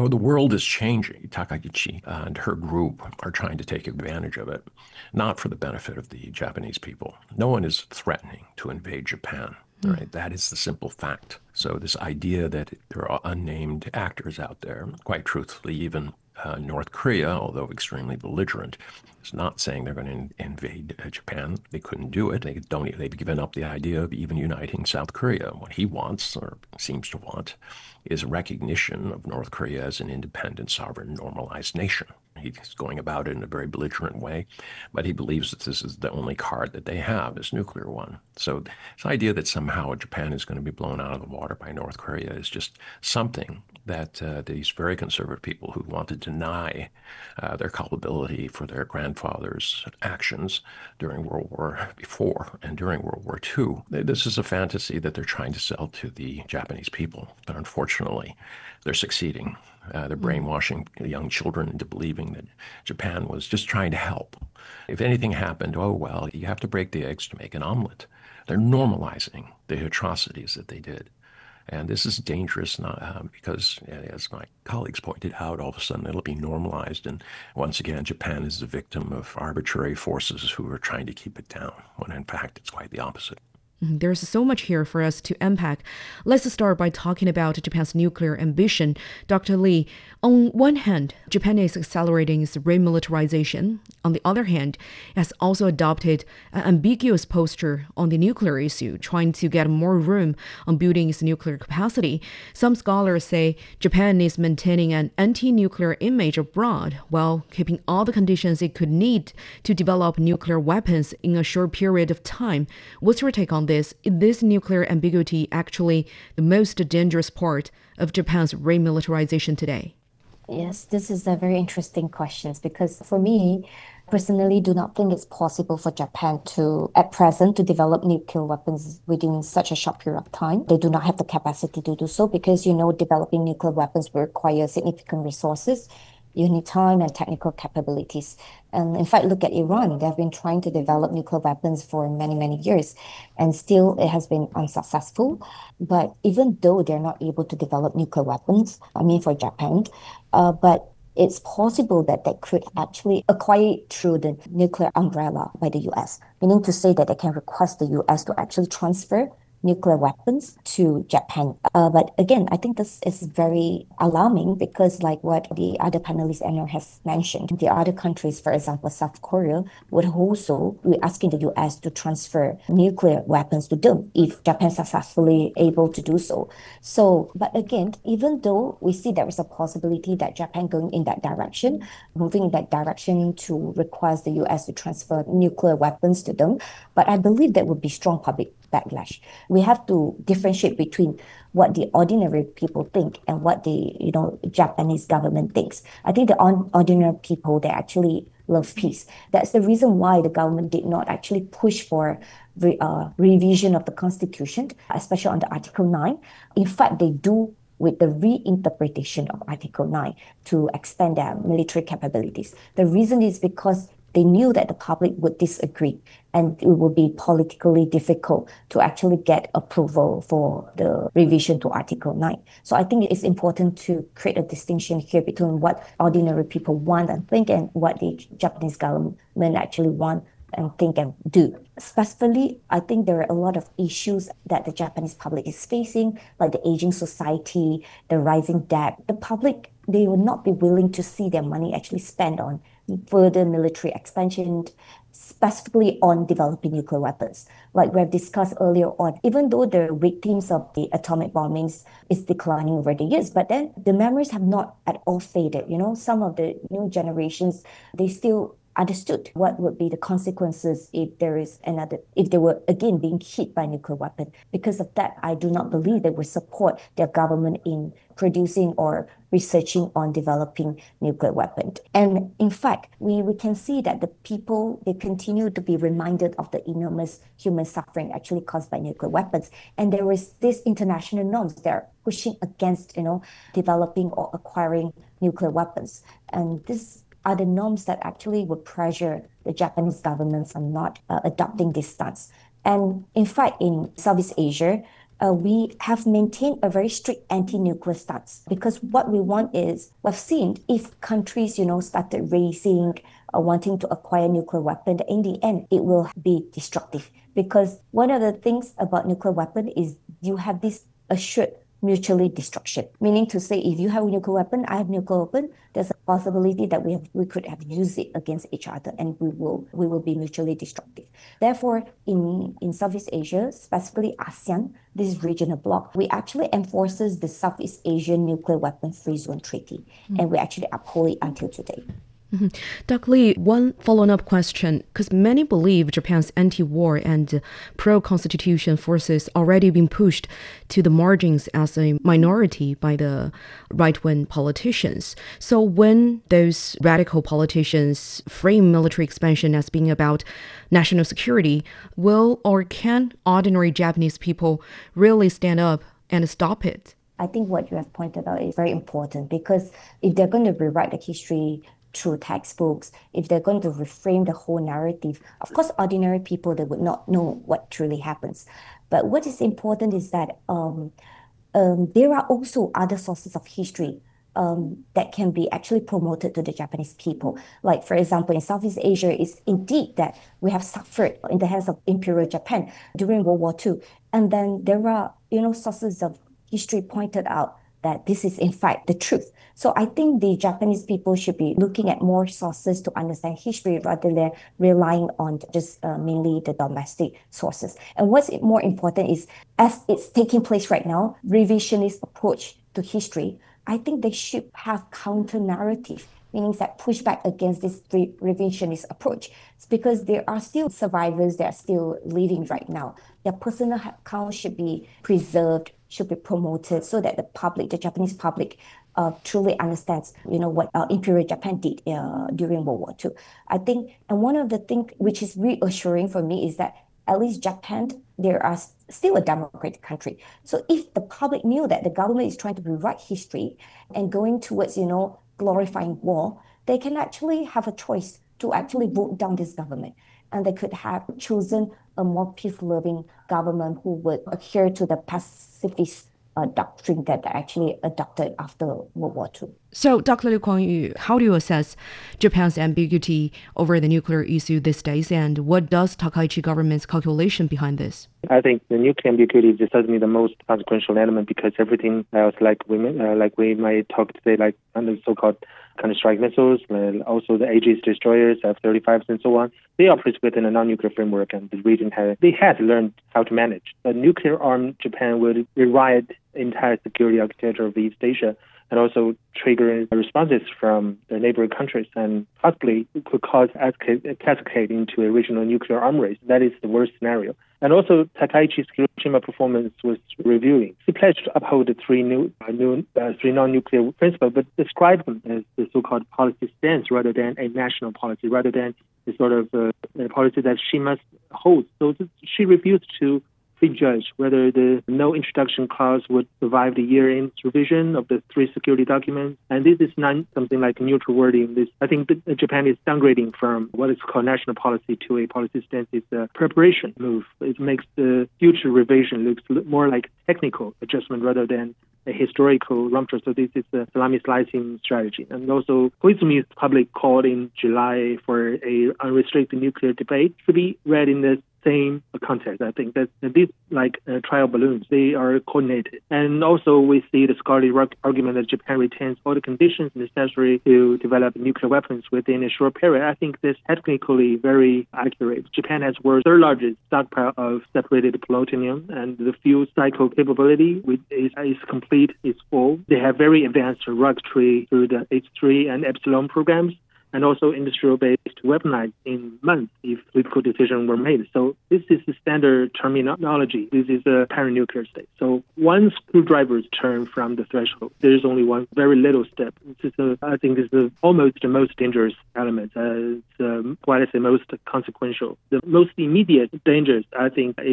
the world is changing. Takaichi and her group are trying to take advantage of it, not for the benefit of the Japanese people. No one is threatening to invade Japan. Right? That is the simple fact. So this idea that there are unnamed actors out there, quite truthfully, even North Korea, although extremely belligerent, is not saying they're going to invade Japan. They couldn't do it. They've given up the idea of even uniting South Korea. What he wants, or seems to want, is recognition of North Korea as an independent, sovereign, normalized nation. He's going about it in a very belligerent way, but he believes that this is the only card that they have, this nuclear one. So this idea that somehow Japan is going to be blown out of the water by North Korea is just something that these very conservative people who want to deny their culpability for their grandfather's actions during World War before and during World War II, this is a fantasy that they're trying to sell to the Japanese people. But unfortunately, they're succeeding. They're brainwashing young children into believing that Japan was just trying to help. If anything happened, oh, well, you have to break the eggs to make an omelet. They're normalizing the atrocities that they did. And this is dangerous because, as my colleagues pointed out, all of a sudden it'll be normalized. And once again, Japan is the victim of arbitrary forces who are trying to keep it down, when in fact it's quite the opposite. There's so much here for us to unpack. Let's start by talking about Japan's nuclear ambition. Dr. Lee, on one hand, Japan is accelerating its remilitarization. On the other hand, it has also adopted an ambiguous posture on the nuclear issue, trying to get more room on building its nuclear capacity. Some scholars say Japan is maintaining an anti-nuclear image abroad while keeping all the conditions it could need to develop nuclear weapons in a short period of time. What's your take on this? Is this nuclear ambiguity actually the most dangerous part of Japan's remilitarization today? Yes, this is a very interesting question because for me, personally do not think it's possible for Japan to, at present, to develop nuclear weapons within such a short period of time. They do not have the capacity to do so because, developing nuclear weapons will require significant resources. You need time and technical capabilities. And in fact, look at Iran. They have been trying to develop nuclear weapons for many, many years, and still it has been unsuccessful. But even though they're not able to develop nuclear weapons, for Japan, but it's possible that they could actually acquire it through the nuclear umbrella by the US, meaning to say that they can request the US to actually transfer nuclear weapons to Japan. But again, I think this is very alarming because like what the other panelist Anna has mentioned, the other countries, for example, South Korea, would also be asking the US to transfer nuclear weapons to them if Japan successfully able to do so. So, but again, even though we see there is a possibility that Japan going in that direction, moving in that direction to request the US to transfer nuclear weapons to them, but I believe that would be strong public backlash. We have to differentiate between what the ordinary people think and what the Japanese government thinks. I think the ordinary people, they actually love peace. That's the reason why the government did not actually push for revision of the constitution, especially on the Article 9. In fact, they do with the reinterpretation of Article 9 to extend their military capabilities. The reason is because they knew that the public would disagree and it would be politically difficult to actually get approval for the revision to Article 9. So I think it's important to create a distinction here between what ordinary people want and think and what the Japanese government actually want and think and do. Specifically, I think there are a lot of issues that the Japanese public is facing, like the aging society, the rising debt. The public, they will not be willing to see their money actually spent on further military expansion, specifically on developing nuclear weapons. Like we have discussed earlier on, even though the victims of the atomic bombings is declining over the years, but then the memories have not at all faded. Some of the new generations, they still understood what would be the consequences if they were again being hit by a nuclear weapon. Because of that, I do not believe they would support their government in producing or researching on developing nuclear weapons. And in fact, we can see that the people, they continue to be reminded of the enormous human suffering actually caused by nuclear weapons. And there is this international norms that are pushing against, developing or acquiring nuclear weapons. And this are the norms that actually would pressure the Japanese governments on not adopting this stance. And in fact, in Southeast Asia, we have maintained a very strict anti-nuclear stance, because what we want is, we've seen if countries, started raising wanting to acquire nuclear weapon, in the end, it will be destructive. Because one of the things about nuclear weapon is you have this assured mutually destruction. Meaning to say, if you have a nuclear weapon, I have nuclear weapon, there's a possibility that we could have used it against each other, and we will be mutually destructive. Therefore, in Southeast Asia, specifically ASEAN, this regional bloc, we actually enforces the Southeast Asian Nuclear Weapon Free Zone Treaty, and we actually uphold it until today. Dr. Lee, one follow-up question, because many believe Japan's anti-war and pro-constitution forces already been pushed to the margins as a minority by the right-wing politicians. So when those radical politicians frame military expansion as being about national security, will or can ordinary Japanese people really stand up and stop it? I think what you have pointed out is very important, because if they're going to rewrite the history through textbooks, if they're going to reframe the whole narrative, of course, ordinary people, they would not know what truly happens. But what is important is that there are also other sources of history that can be actually promoted to the Japanese people. Like, for example, in Southeast Asia, it's indeed that we have suffered in the hands of Imperial Japan during World War II. And then there are, sources of history pointed out that this is in fact the truth. So I think the Japanese people should be looking at more sources to understand history rather than relying on just mainly the domestic sources. And what's more important is, as it's taking place right now, revisionist approach to history, I think they should have counter narrative, meaning that push back against this revisionist approach. It's because there are still survivors that are still living right now. Their personal accounts should be preserved, should be promoted, so that the Japanese public, truly understands, what Imperial Japan did during World War II. I think, and one of the things which is reassuring for me is that at least Japan, they are still a democratic country. So if the public knew that the government is trying to rewrite history and going towards, glorifying war, they can actually have a choice to actually vote down this government. And they could have chosen a more peace-loving government who would adhere to the pacifist doctrine that they actually adopted after World War II. So, Dr. Liu Kuang-yu, how do you assess Japan's ambiguity over the nuclear issue these days, and what does Takaichi government's calculation behind this? I think the nuclear ambiguity is certainly the most consequential element, because everything else, like we might talk today, like under so-called counter-strike missiles, also the Aegis destroyers, F-35s, and so on, they operate within a non-nuclear framework, and the region had learned how to manage. A nuclear-armed Japan would rewrite the entire security architecture of East Asia, and also trigger responses from the neighboring countries, and possibly could cause a cascade into a regional nuclear arm race. That is the worst scenario. And also, Takaichi's Hiroshima performance was reviewing. He pledged to uphold the three non-nuclear principles, but described them as the so-called policy stance rather than a national policy, rather than the sort of a policy that she must hold. So she refused to prejudge whether the no introduction clause would survive the year-end revision of the three security documents. And this is not something like neutral wording. I think that Japan is downgrading from what is called national policy to a policy stance. It's a preparation move. It makes the future revision look more like technical adjustment rather than a historical rupture. So this is a salami slicing strategy. And also, Koizumi's public call in July for a unrestricted nuclear debate should be read in the same context. I think that these trial balloons, they are coordinated. And also we see the scholarly argument that Japan retains all the conditions necessary to develop nuclear weapons within a short period. I think this is technically very accurate. Japan has world's third largest stockpile of separated plutonium, and the fuel cycle capability is complete, is full. They have very advanced rocketry through the H3 and Epsilon programs, and also industrial-based weaponized in months if political decisions were made. So this is the standard terminology. This is a paranuclear state. So once screwdrivers turn from the threshold, there is only one very little step. I think this is almost the most dangerous element. It's what I say most consequential. The most immediate dangers, I think, is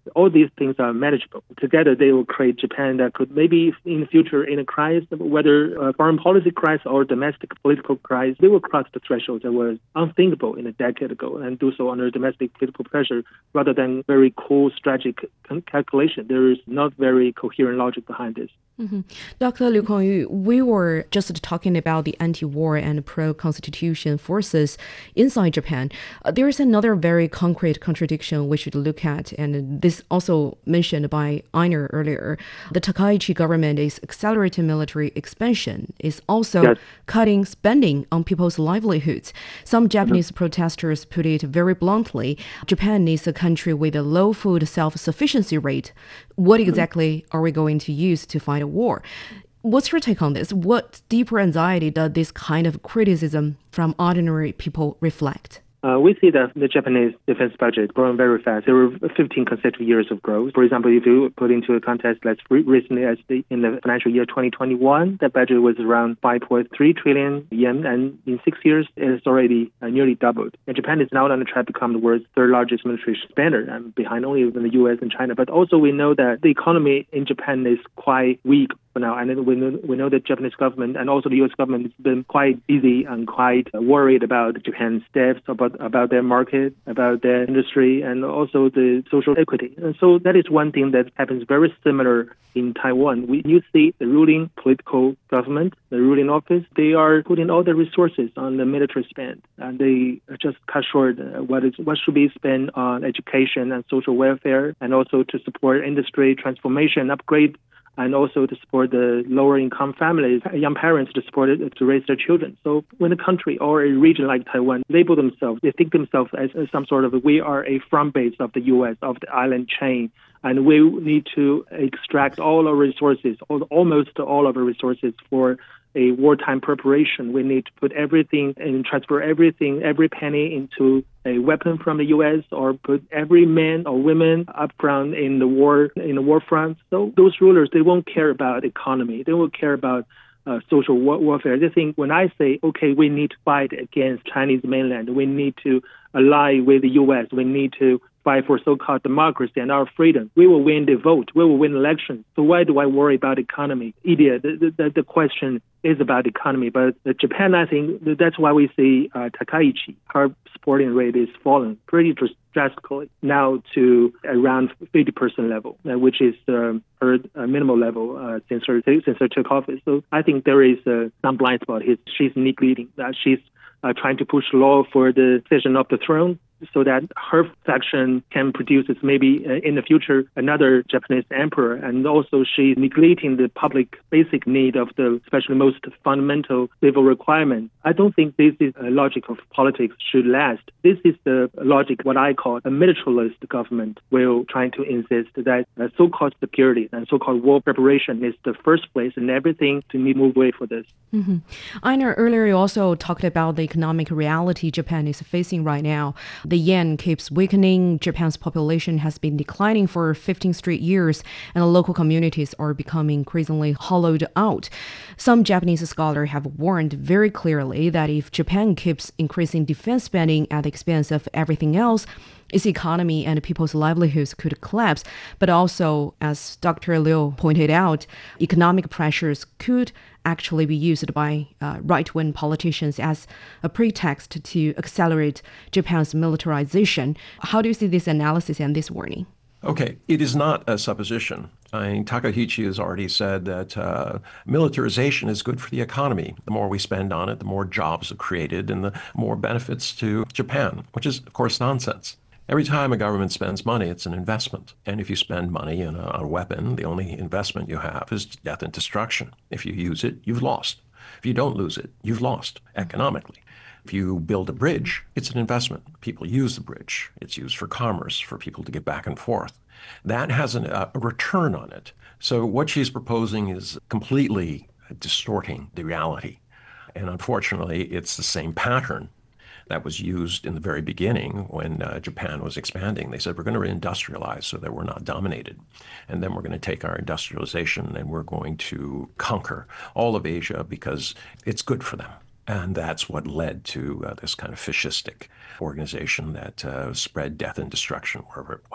All these things are manageable. Together, they will create Japan that could maybe in the future, in a crisis, whether a foreign policy crisis or domestic political crisis, they will cross the threshold that was unthinkable in a decade ago and do so under domestic political pressure rather than very cool strategic calculation. There is not very coherent logic behind this. Mm-hmm. Dr. Liu Kongyu, we were just talking about the anti-war and pro-constitution forces inside Japan. There is another very concrete contradiction we should look at, and this also mentioned by Einar earlier. The Takaichi government is accelerating military expansion, is also cutting spending on people's livelihoods. Some Japanese protesters put it very bluntly, Japan is a country with a low food self-sufficiency rate. What exactly are we going to use to fight a war? What's your take on this? What deeper anxiety does this kind of criticism from ordinary people reflect? We see that the Japanese defense budget growing very fast. There were 15 consecutive years of growth. For example, if you put into a context, let's recently in the financial year 2021, the budget was around 5.3 trillion yen, and in 6 years, it has already nearly doubled. And Japan is now on the track to become the world's third largest military spender, and behind only even the U.S. and China. But also we know that the economy in Japan is quite weak for now, and we know that Japanese government and also the U.S. government has been quite busy and quite worried about Japan's steps, about their market, about their industry, and also the social equity. And so that is one thing that happens very similar in Taiwan. You see the ruling political government, the ruling office, they are putting all the resources on the military spend, and they just cut short what should be spent on education and social welfare, and also to support industry transformation, upgrade, and also to support the lower income families, young parents to raise their children. So when a country or a region like Taiwan they think themselves as some sort of, we are a front base of the U.S., of the island chain, and we need to extract all our resources, almost all of our resources for a wartime preparation. We need to put everything and transfer everything, every penny into a weapon from the U.S. or put every man or woman up front in the war front. So those rulers, they won't care about economy. They won't care about social warfare. They think when I say, okay, we need to fight against Chinese mainland, we need to ally with the U.S., we need to fight for so-called democracy and our freedom, we will win the vote, we will win elections. So why do I worry about economy? Idiot. The question is about economy. But Japan, I think that's why we see Takaichi, her supporting rate is fallen pretty drastically now to around 50% level, which is her minimal level since her took office. So I think there is some blind spot. She's neglecting. She's trying to push law for the decision of the throne, so that her faction can produce maybe in the future another Japanese emperor. And also she's neglecting the public basic need of the especially most fundamental civil requirement. I don't think this is a logic of politics should last. This is the logic, what I call a militarist government will try to insist that so-called security and so-called war preparation is the first place and everything to move away for this. Mm-hmm. Einar, earlier you also talked about the economic reality Japan is facing right now. The yen keeps weakening, Japan's population has been declining for 15 straight years, and the local communities are becoming increasingly hollowed out. Some Japanese scholars have warned very clearly that if Japan keeps increasing defense spending at the expense of everything else, its economy and people's livelihoods could collapse. But also, as Dr. Liu pointed out, economic pressures could actually be used by right-wing politicians as a pretext to accelerate Japan's militarization. How do you see this analysis and this warning? Okay, it is not a supposition. Takaichi has already said that militarization is good for the economy. The more we spend on it, the more jobs are created and the more benefits to Japan, which is, of course, nonsense. Every time a government spends money, it's an investment. And if you spend money in a weapon, the only investment you have is death and destruction. If you use it, you've lost. If you don't lose it, you've lost economically. If you build a bridge, it's an investment. People use the bridge. It's used for commerce, for people to get back and forth. That has a return on it. So what she's proposing is completely distorting the reality. And unfortunately, it's the same pattern that was used in the very beginning when Japan was expanding. They said, we're going to reindustrialize so that we're not dominated. And then we're going to take our industrialization and we're going to conquer all of Asia because it's good for them. And that's what led to this kind of fascistic organization that spread death and destruction wherever it went.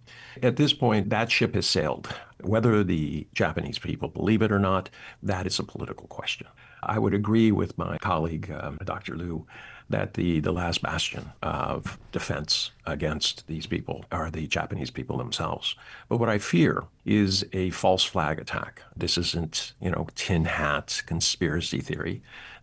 At this point, that ship has sailed. Whether the Japanese people believe it or not, that is a political question. I would agree with my colleague, Dr. Liu, that the last bastion of defense against these people are the Japanese people themselves. But what I fear is a false flag attack. This isn't, tin hat conspiracy theory.